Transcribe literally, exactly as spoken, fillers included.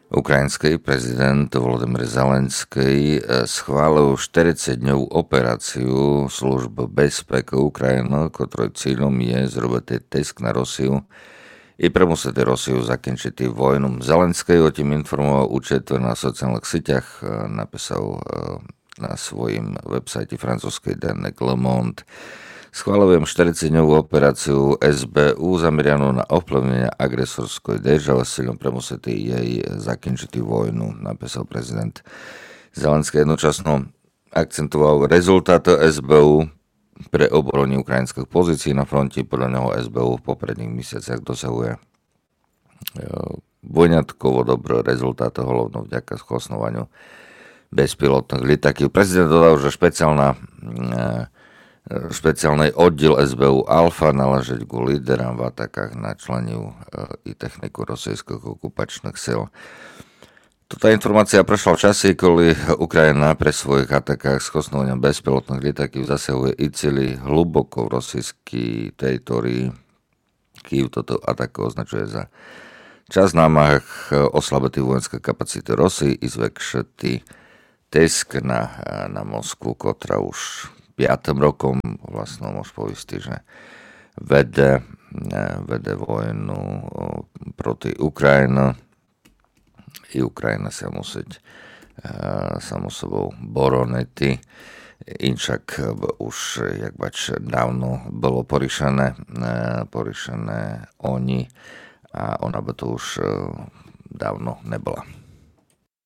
Ukrajinský prezident Volodymyr Zelenský schválil štyridsaťdňovú operáciu služby bezpeki Ukrajiny, ktorej cílom je zrobiť tisk na Rosiu i primusieť Rosiu zakončiť vojnu. Zelenský o tým informoval účetver na sociálnych sieťach, napísal na svojím websajte francúzsky denník Le Monde. Schváľujem štyridsaťdňovú operáciu es bé ú zamerianú na ovplyvnenie agresorskej državy s cieľom primusieť jej zakončiť vojnu, napísal prezident. Zelenský jednočasno akcentoval rezultáty es bé ú pre obranu ukrajinských pozícií na fronte. Podľa neho es bé ú v popredných mesiaciach dosahuje vojňatkovo dobré rezultáty, hlavne vďaka schosnovaniu bezpilotných lietakiv. Prezident dodal, že špeciálna Špeciálny oddiel es bé ú Alfa náleží ku líderom v atakách na členiv i techniku rosijských okupačných sil. Toto informácia prešla v čase, kedy Ukrajina pre svojich atakách s kosnovaním bezpilotných lietakiv zasahuje i cíli hluboko v rosijskej teritorii. Kyjev toto ataku označuje za čas námah oslabiť vojenské kapacity Rosii i zvekšiť tisk na, na Moskvu, ktorá už piatým rokom vlastne môžem povedať, že vede, vede vojnu proti Ukrajine i Ukrajina sa musieť samo sobou boroniť. Inčak už, jak bač, dávno bolo porišené, porišené oni a ona by to už dávno nebola.